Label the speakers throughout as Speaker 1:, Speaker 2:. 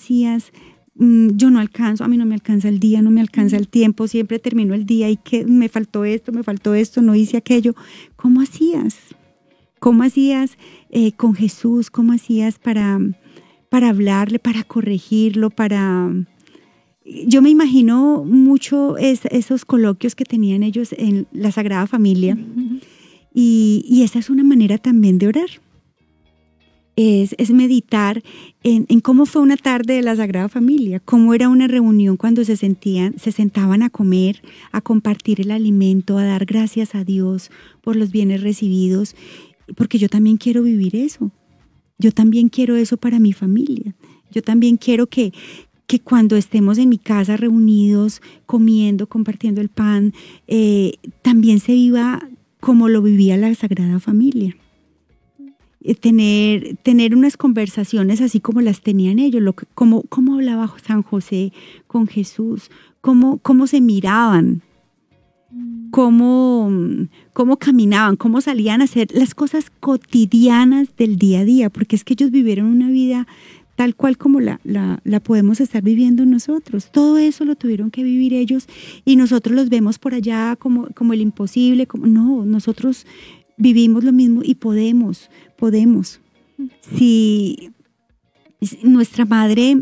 Speaker 1: hacías? Yo no alcanzo, a mí no me alcanza el día, no me alcanza el tiempo, siempre termino el día y que me faltó esto, no hice aquello. ¿Cómo hacías? ¿Cómo hacías con Jesús? ¿Cómo hacías para hablarle, para corregirlo, Yo me imagino mucho esos coloquios que tenían ellos en la Sagrada Familia y esa es una manera también de orar. Es meditar en cómo fue una tarde de la Sagrada Familia, cómo era una reunión cuando se sentaban a comer, a compartir el alimento, a dar gracias a Dios por los bienes recibidos, porque yo también quiero vivir eso. Yo también quiero eso para mi familia. Yo también quiero que cuando estemos en mi casa reunidos, comiendo, compartiendo el pan, también se viva como lo vivía la Sagrada Familia. Tener unas conversaciones así como las tenían ellos, cómo hablaba San José con Jesús, cómo se miraban, cómo caminaban, cómo salían a hacer las cosas cotidianas del día a día, porque es que ellos vivieron una vida tal cual como la podemos estar viviendo nosotros. Todo eso lo tuvieron que vivir ellos y nosotros los vemos por allá como el imposible. No, nosotros vivimos lo mismo y podemos. Si nuestra madre,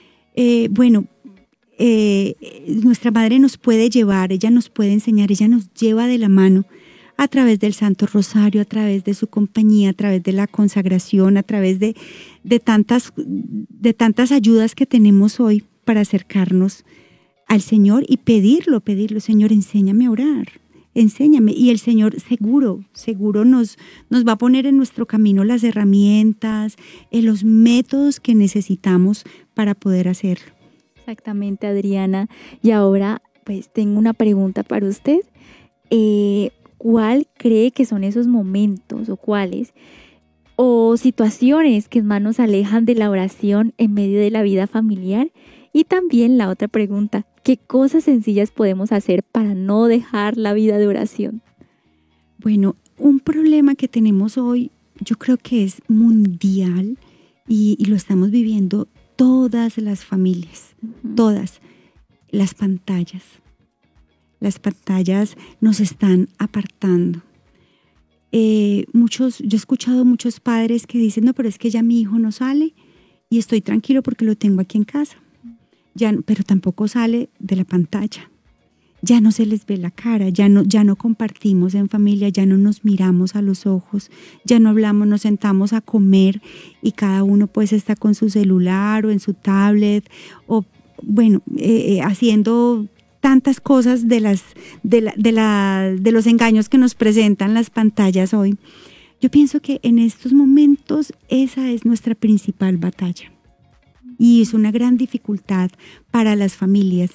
Speaker 1: nuestra madre nos puede llevar, ella nos puede enseñar, ella nos lleva de la mano a través del Santo Rosario, a través de su compañía, a través de la consagración, a través de tantas ayudas que tenemos hoy para acercarnos al Señor y pedirlo, Señor, enséñame a orar, enséñame. Y el Señor seguro nos va a poner en nuestro camino las herramientas, los métodos que necesitamos para poder hacerlo.
Speaker 2: Exactamente, Adriana. Y ahora, pues, tengo una pregunta para usted. ¿Cuál cree que son esos momentos o cuáles o situaciones que más nos alejan de la oración en medio de la vida familiar? Y también la otra pregunta, ¿qué cosas sencillas podemos hacer para no dejar la vida de oración?
Speaker 1: Bueno, un problema que tenemos hoy, yo creo que es mundial y lo estamos viviendo todas las familias, todas, las pantallas. Las pantallas nos están apartando. Yo he escuchado muchos padres que dicen, no, pero es que ya mi hijo no sale y estoy tranquilo porque lo tengo aquí en casa. Pero tampoco sale de la pantalla. Ya no se les ve la cara, ya no compartimos en familia, ya no nos miramos a los ojos, ya no hablamos, nos sentamos a comer y cada uno pues está con su celular o en su tablet o haciendo tantas cosas de los engaños que nos presentan las pantallas hoy. Yo pienso que en estos momentos esa es nuestra principal batalla y es una gran dificultad para las familias.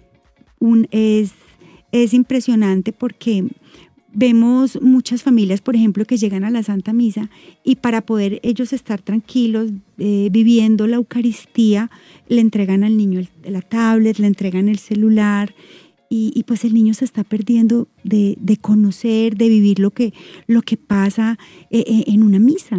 Speaker 1: Es impresionante porque vemos muchas familias, por ejemplo, que llegan a la Santa Misa y para poder ellos estar tranquilos viviendo la Eucaristía, le entregan al niño la tablet, le entregan el celular y pues el niño se está perdiendo de conocer, de vivir lo que pasa en una misa.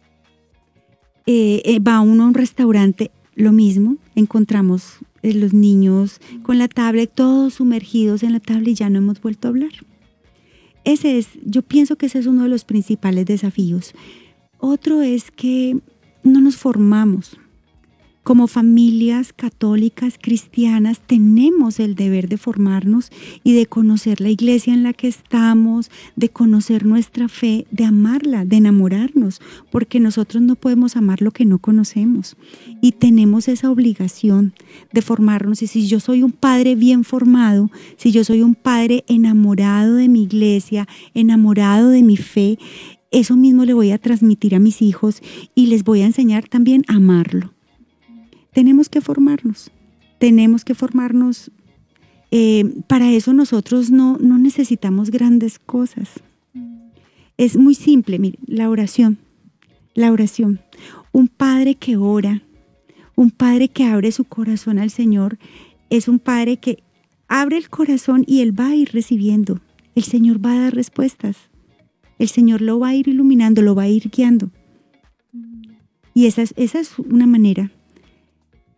Speaker 1: Va uno a un restaurante, lo mismo, encontramos los niños con la tablet, todos sumergidos en la tablet y ya no hemos vuelto a hablar. Yo pienso que ese es uno de los principales desafíos. Otro es que no nos formamos. Como familias católicas, cristianas, tenemos el deber de formarnos y de conocer la iglesia en la que estamos, de conocer nuestra fe, de amarla, de enamorarnos, porque nosotros no podemos amar lo que no conocemos. Y tenemos esa obligación de formarnos. Y si yo soy un padre bien formado, si yo soy un padre enamorado de mi iglesia, enamorado de mi fe, eso mismo le voy a transmitir a mis hijos y les voy a enseñar también a amarlo. Tenemos que formarnos. Para eso nosotros no necesitamos grandes cosas. Es muy simple, mire, la oración. Un padre que ora, un padre que abre su corazón al Señor, es un padre que abre el corazón y él va a ir recibiendo. El Señor va a dar respuestas. El Señor lo va a ir iluminando, lo va a ir guiando. Y esa es una manera